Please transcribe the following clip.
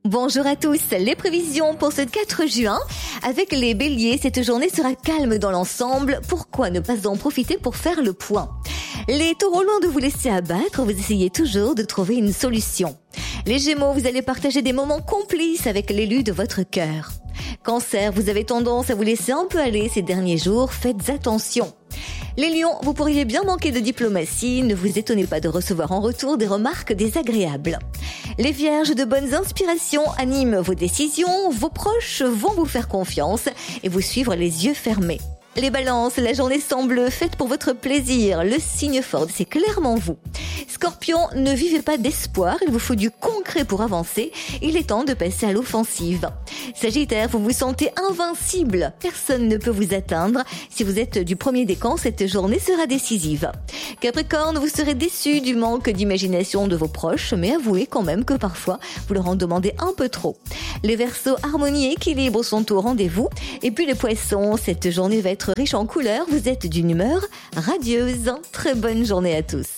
Bonjour à tous, les prévisions pour ce 4 juin. Avec les béliers, cette journée sera calme dans l'ensemble. Pourquoi ne pas en profiter pour faire le point? Les taureaux, loin de vous laisser abattre, vous essayez toujours de trouver une solution. Les gémeaux, vous allez partager des moments complices avec l'élu de votre cœur. Cancer, vous avez tendance à vous laisser un peu aller ces derniers jours, faites attention. Les lions, vous pourriez bien manquer de diplomatie, ne vous étonnez pas de recevoir en retour des remarques désagréables. Les vierges, de bonnes inspirations animent vos décisions, vos proches vont vous faire confiance et vous suivre les yeux fermés. Les balances, la journée semble faite pour votre plaisir, le signe fort, c'est clairement vous. Scorpion, ne vivez pas d'espoir, il vous faut du concret pour avancer, il est temps de passer à l'offensive. Sagittaire, vous vous sentez invincible, personne ne peut vous atteindre. Si vous êtes du premier décan, cette journée sera décisive. Capricorne, vous serez déçu du manque d'imagination de vos proches, mais avouez quand même que parfois, vous leur en demandez un peu trop. Les Verseaux, harmonie et équilibre sont au rendez-vous. Et puis les Poissons, cette journée va être riche en couleurs, vous êtes d'une humeur radieuse. Très bonne journée à tous.